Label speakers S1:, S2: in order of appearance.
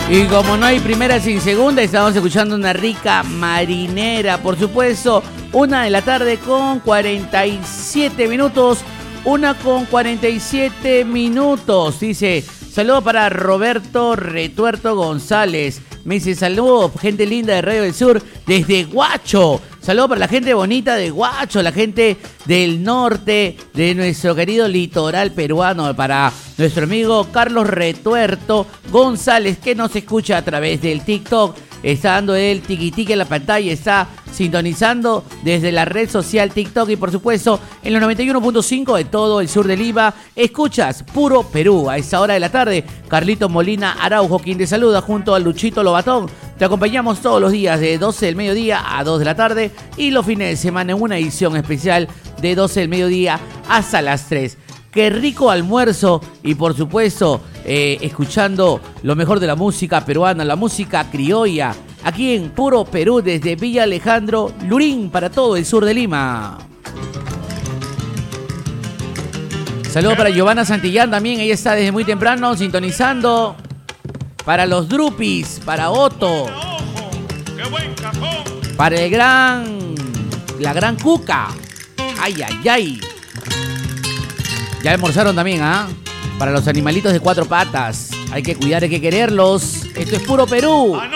S1: Y como no hay primera sin segunda, estamos escuchando una rica marinera, por supuesto. 1:47 PM. 1:47 PM. Dice, saludo para Roberto Retuerto González. Me dice, saludo, gente linda de Radio del Sur, desde Huacho. Saludo para la gente bonita de Huacho, la gente del norte, de nuestro querido litoral peruano, para nuestro amigo Carlos Retuerto González, que nos escucha a través del TikTok. Está dando el tiquitique en la pantalla, está sintonizando desde la red social TikTok y por supuesto en los 91.5 de todo el sur de Lima. Escuchas Puro Perú a esta hora de la tarde. Carlito Molina Araujo, quien te saluda junto a Luchito Lobatón. Te acompañamos todos los días de 12 del mediodía a 2 de la tarde y los fines de semana en una edición especial de 12 del mediodía hasta las 3. Qué rico almuerzo y por supuesto escuchando lo mejor de la música peruana, la música criolla, aquí en Puro Perú desde Villa Alejandro, Lurín, para todo el sur de Lima. Saludos para Giovanna Santillán también, ella está desde muy temprano sintonizando. Para los Drupis, para Otto, para la gran Cuca. Ay, ay, ay. Ya almorzaron también, ¿ah? Para los animalitos de 4 patas. Hay que cuidar, hay que quererlos. Esto es Puro Perú.